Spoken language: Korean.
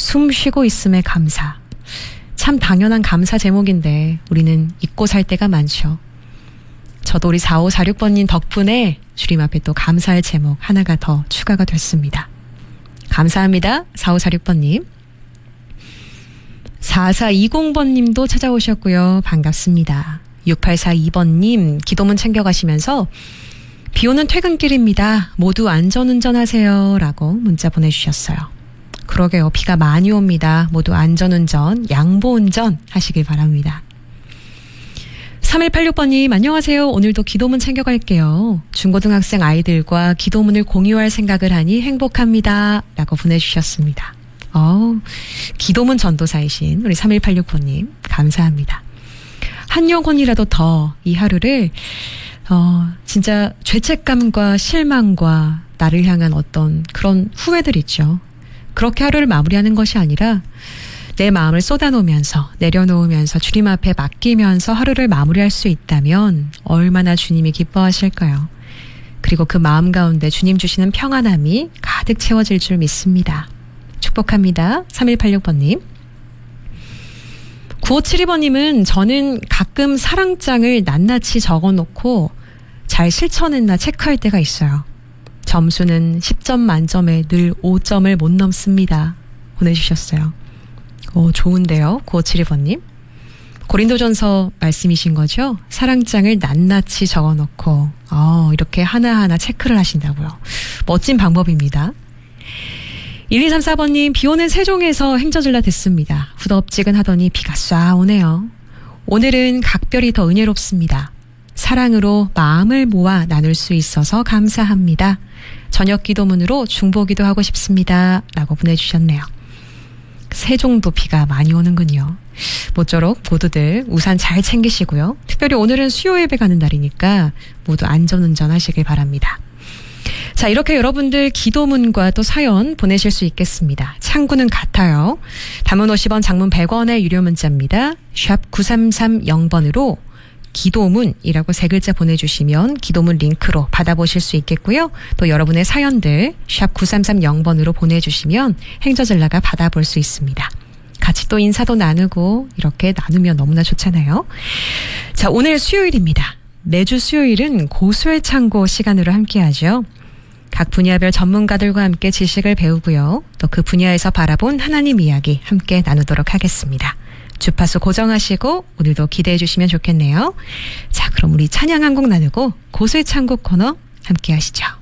숨 쉬고 있음에 감사. 참 당연한 감사 제목인데 우리는 잊고 살 때가 많죠. 저도 우리 4546번님 덕분에 주님 앞에 또 감사할 제목 하나가 더 추가가 됐습니다. 감사합니다. 4546번님. 4420번님도 찾아오셨고요. 반갑습니다. 6842번님 기도문 챙겨가시면서 비 오는 퇴근길입니다. 모두 안전운전하세요. 라고 문자 보내주셨어요. 그러게요. 비가 많이 옵니다. 모두 안전운전, 양보운전 하시길 바랍니다. 3186번님 안녕하세요. 오늘도 기도문 챙겨갈게요. 중고등학생 아이들과 기도문을 공유할 생각을 하니 행복합니다. 라고 보내주셨습니다. 기도문 전도사이신 우리 3186번님 감사합니다. 한 영혼이라도 더 이 하루를 진짜 죄책감과 실망과 나를 향한 어떤 그런 후회들 있죠. 그렇게 하루를 마무리하는 것이 아니라 내 마음을 쏟아놓으면서 내려놓으면서 주님 앞에 맡기면서 하루를 마무리할 수 있다면 얼마나 주님이 기뻐하실까요? 그리고 그 마음 가운데 주님 주시는 평안함이 가득 채워질 줄 믿습니다. 축복합니다. 3186번님. 9572번님은 저는 가끔 사랑장을 낱낱이 적어놓고 잘 실천했나 체크할 때가 있어요. 점수는 10점 만점에 늘 5점을 못 넘습니다. 보내주셨어요. 좋은데요. 9572번님. 고린도전서 말씀이신 거죠? 사랑장을 낱낱이 적어놓고 이렇게 하나하나 체크를 하신다고요. 멋진 방법입니다. 1234번님 비 오는 세종에서 행저질라 됐습니다. 후덥지근하더니 비가 쏴 오네요. 오늘은 각별히 더 은혜롭습니다. 사랑으로 마음을 모아 나눌 수 있어서 감사합니다. 저녁 기도문으로 중보기도 하고 싶습니다. 라고 보내주셨네요. 세종도 비가 많이 오는군요. 모쪼록 모두들 우산 잘 챙기시고요. 특별히 오늘은 수요 예배 가는 날이니까 모두 안전운전 하시길 바랍니다. 자, 이렇게 여러분들 기도문과 또 사연 보내실 수 있겠습니다. 창구는 같아요. 단문 50원, 장문 100원의 유료 문자입니다. 샵 9330번으로 기도문이라고 세 글자 보내주시면 기도문 링크로 받아보실 수 있겠고요. 또 여러분의 사연들 샵 9330번으로 보내주시면 행저질라가 받아볼 수 있습니다. 같이 또 인사도 나누고 이렇게 나누면 너무나 좋잖아요. 자, 오늘 수요일입니다. 매주 수요일은 고수의 창고 시간으로 함께하죠. 각 분야별 전문가들과 함께 지식을 배우고요. 또 그 분야에서 바라본 하나님 이야기 함께 나누도록 하겠습니다. 주파수 고정하시고 오늘도 기대해 주시면 좋겠네요. 자, 그럼 우리 찬양 한 곡 나누고 고수의 창고 코너 함께 하시죠.